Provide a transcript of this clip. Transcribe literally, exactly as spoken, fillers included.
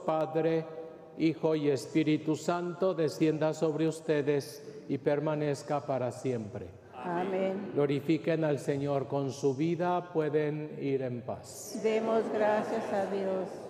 Padre, Hijo y Espíritu Santo, descienda sobre ustedes y permanezca para siempre. Amén. Glorifiquen al Señor con su vida, pueden ir en paz. Demos gracias a Dios.